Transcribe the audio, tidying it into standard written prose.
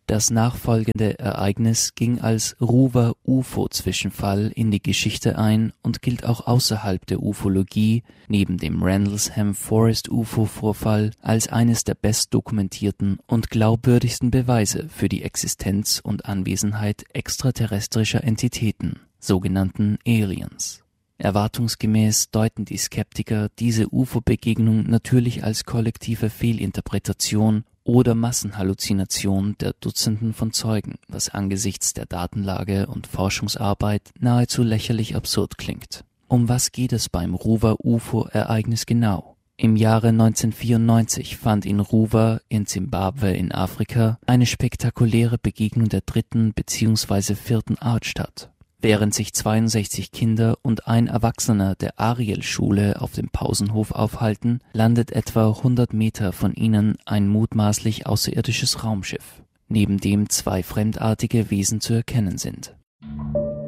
Das nachfolgende Ereignis ging als Ruwer-UFO-Zwischenfall in die Geschichte ein und gilt auch außerhalb der Ufologie, neben dem Rendlesham Forest UFO-Vorfall, als eines der bestdokumentierten und glaubwürdigsten Beweise für die Existenz und Anwesenheit extraterrestrischer Entitäten, sogenannten Aliens. Erwartungsgemäß deuten die Skeptiker diese UFO-Begegnung natürlich als kollektive Fehlinterpretation oder Massenhalluzination der Dutzenden von Zeugen, was angesichts der Datenlage und Forschungsarbeit nahezu lächerlich absurd klingt. Um was geht es beim Ruwer-UFO-Ereignis genau? Im Jahre 1994 fand in Ruwer in Simbabwe in Afrika eine spektakuläre Begegnung der dritten bzw. vierten Art statt. Während sich 62 Kinder und ein Erwachsener der Ariel-Schule auf dem Pausenhof aufhalten, landet etwa 100 Meter von ihnen ein mutmaßlich außerirdisches Raumschiff, neben dem zwei fremdartige Wesen zu erkennen sind.